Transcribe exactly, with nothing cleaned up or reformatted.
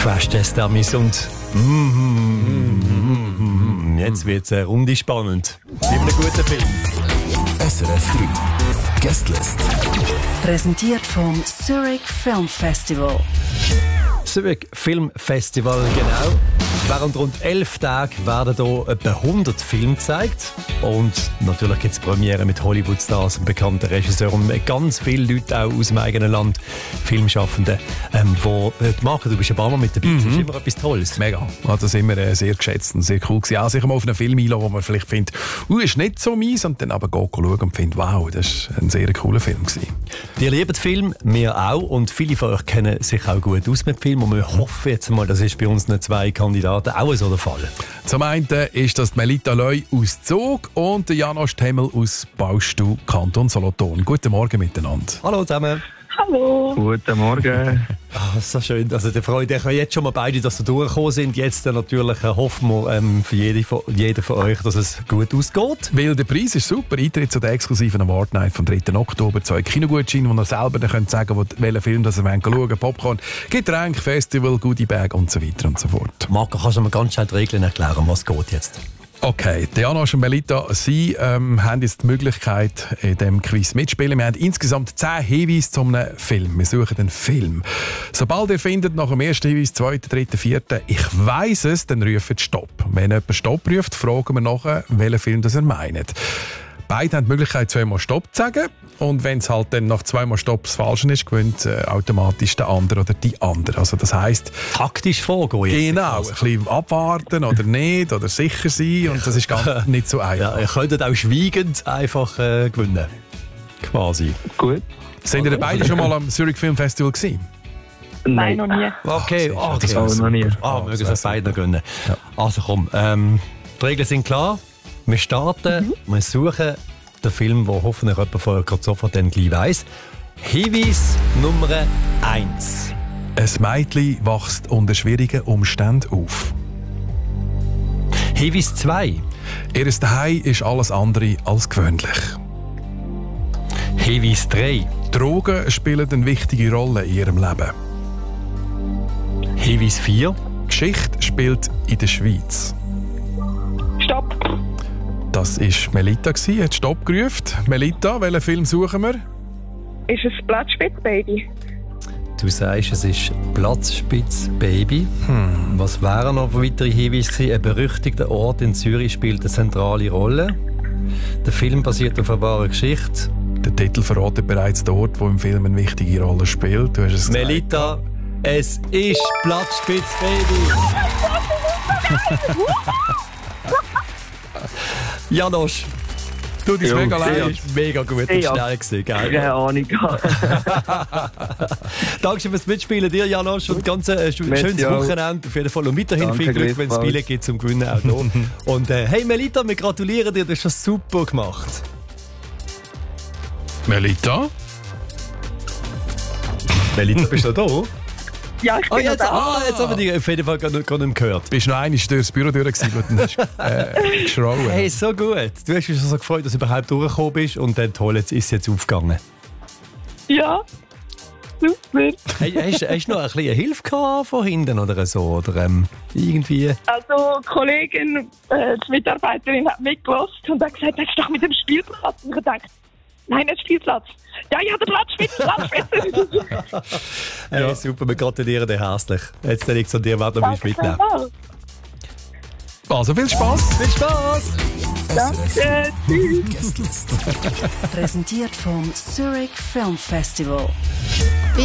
Crash Test Dummies und mm, mm, mm, mm, jetzt wird es eine Runde spannend. Wie einen guten Film. S R F drei Guestlist. Präsentiert vom Zurich Film Festival. Zurich Film Festival, genau. Während rund elf Tagen werden hier etwa hundert Filme gezeigt. Und natürlich gibt es Premiere mit Hollywood-Stars und bekannten Regisseuren und ganz viele Leute auch aus dem eigenen Land, Filmschaffende. Ähm, wo, äh, Marco, du bist ein paar Mal mit dabei, Mhm. das ist immer etwas Tolles. Mega. Also das ist immer äh, sehr geschätzt und sehr cool gewesen. Auch sicher mal auf einen Film einladen, wo man vielleicht findet, uh, ist nicht so mies, und dann aber geht schauen und findet, wow, das ist ein sehr cooler Film gewesen. Ihr liebt Film, wir auch. Und viele von euch kennen sich auch gut aus mit Film. Und wir hoffen jetzt mal, das ist bei unseren zwei Kandidaten auch so der Fall. Zum einen ist das Melita Leu aus Zug und der Janosch Temmel aus Baustu, Kanton Solothurn. Guten Morgen miteinander. Hallo zusammen. Hallo. Guten Morgen. Ah, so schön. Also der Freude, ich höre jetzt schon mal beide, dass sie durchgekommen sind. Jetzt äh, natürlich äh, hoffen wir ähm, für jede von, jeden von euch, dass es gut ausgeht. Weil der Preis ist super. Eintritt zu der exklusiven Award Night vom dritten Oktober. Zwei Kinogutscheine, wo ihr selber dann könnt sagen könnt, welchen Film das ihr schauen wollt. Popcorn, Getränk, Festival, Goodie Bag und so weiter und so fort. Marco, kannst du mir ganz schnell die Regeln erklären, was geht jetzt? Okay, Janosch und Melita, Sie ähm, haben jetzt die Möglichkeit, in diesem Quiz mitzuspielen. Wir haben insgesamt zehn Hinweise zu einem Film. Wir suchen einen Film. Sobald ihr findet, nach dem ersten Hinweis, zweiten, dritten, vierten, ich weiss es, dann ruft Stopp. Wenn jemand Stopp ruft, fragen wir nachher, welchen Film das er meint. Beide haben die Möglichkeit, zweimal Stopp zu sagen. Und wenn es halt dann nach zweimal Stopp das Falsche ist, gewinnt äh, automatisch der andere oder die andere. Also das heisst, taktisch vorgehen jetzt. Genau, ein bisschen abwarten oder nicht oder sicher sein. Und das ist gar nicht so einfach. Ja, ihr könntet auch schweigend einfach äh, gewinnen. Quasi. Gut. Sind ihr beide schon mal am Zurich Film Festival gewesen? Nein, noch nie. Okay, Ach, okay. das auch noch nie. Ah, mögen es beide gönnen. Ja. Also komm, ähm, die Regeln sind klar. Wir starten, mhm. wir suchen den Film, den hoffentlich jemand von euch sofort dann gleich weiss. Hinweis Nummer eins. Ein Mädchen wächst unter schwierigen Umständen auf. Hinweis zwei. Ihr Zuhause ist alles andere als gewöhnlich. Hinweis drei. Drogen spielen eine wichtige Rolle in ihrem Leben. Hinweis vier. Geschichte spielt in der Schweiz. Stopp. Das war Melita, hat Stopp gerufen. Melita, welchen Film suchen wir? Ist es Blattspitz-Baby? Du sagst, es ist Platzspitz-Baby. Hm. Was wären noch weitere Hinweise gewesen? Ein berüchtigter Ort in Zürich spielt eine zentrale Rolle. Der Film basiert auf einer wahren Geschichte. Der Titel verratet bereits den Ort, wo im Film eine wichtige Rolle spielt. Du hast es Melita, es ist Platzspitz-Baby. Janosch, du bist mega leid. Mega gut und schnell gewesen, gell? Keine Ahnung. Danke fürs Mitspielen dir, Janosch, und ganz äh, schönes Wochenende. Auf jeden Fall und weiterhin Danke, viel Glück, wenn es Spiele gibt zum Gewinnen auch noch. Und äh, hey Melita, wir gratulieren dir, du hast das super gemacht. Melita? Melita, bist du da? Ja, ich bin Oh, jetzt, da. ah, jetzt haben wir dich auf jeden Fall gar nicht, gar nicht gehört. Bist du noch einmal durchs Büro durch gewesen, wo du hast, äh, geschrauen? Hey, so gut. Du hast dich schon so gefreut, dass du überhaupt durchgekommen bist und dann toll, jetzt ist es jetzt aufgegangen. Ja, super. Hey, hast, hast du noch ein bisschen Hilfe gehabt von hinten oder so? Oder ähm, irgendwie? Also, die Kollegin, äh, die Mitarbeiterin hat mitgelassen und hat gesagt, das ist doch mit dem Spielplatz. Und ich dachte, nein, nicht Spielplatz. Ja, ich habe den Platzspitz, Platzspitz. Hey, ja. Super, wir gratulieren dir herzlich. Jetzt liegt es an dir, wer du willst mitnehmen. Also viel Spaß. Viel Spaß. Danke. Tschüss. Guestlist. Präsentiert vom Zurich Film Festival.